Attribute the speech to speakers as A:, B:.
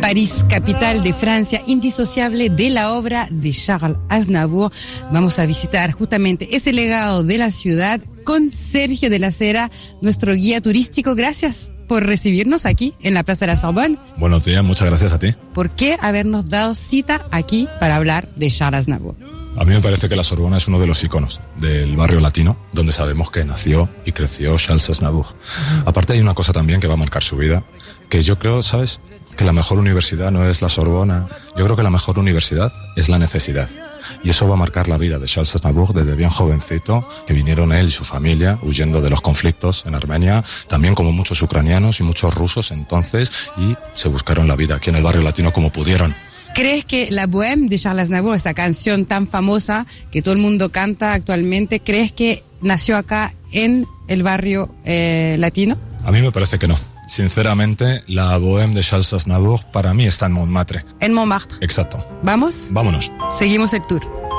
A: París, capital de Francia, indisociable de la obra de Charles Aznavour. Vamos a visitar justamente ese legado de la ciudad con Sergio de la Cera, nuestro guía turístico. Gracias por recibirnos aquí en la Plaza de la Sorbonne.
B: Buenos días, muchas gracias a ti.
A: ¿Por qué habernos dado cita aquí para hablar de Charles Aznavour?
B: A mí me parece que la Sorbona es uno de los iconos del barrio latino, donde sabemos que nació y creció Charles Aznavour. Aparte hay una cosa también que va a marcar su vida, que yo creo, ¿sabes?, que la mejor universidad no es la Sorbona. Yo creo que la mejor universidad es la necesidad. Y eso va a marcar la vida de Charles Aznavour desde bien jovencito, que vinieron él y su familia huyendo de los conflictos en Armenia, también como muchos ucranianos y muchos rusos entonces, y se buscaron la vida aquí en el barrio latino como pudieron.
A: ¿Crees que la Bohème de Charles Aznavour, esa canción tan famosa que todo el mundo canta actualmente, crees que nació acá en el barrio latino?
B: A mí me parece que no. Sinceramente, la Bohème de Charles Aznavour para mí está en Montmartre.
A: En Montmartre.
B: Exacto.
A: ¿Vamos?
B: Vámonos.
A: Seguimos el tour.